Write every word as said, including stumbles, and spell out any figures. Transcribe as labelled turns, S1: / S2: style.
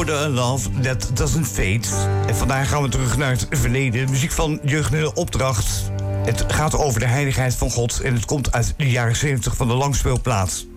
S1: hoorde A Love That Doesn't Fade. En vandaag gaan we terug naar het verleden. Muziek van Jeugd Opdracht. Het gaat over de heiligheid van God en het komt uit de jaren zeventig van de langspeelplaat.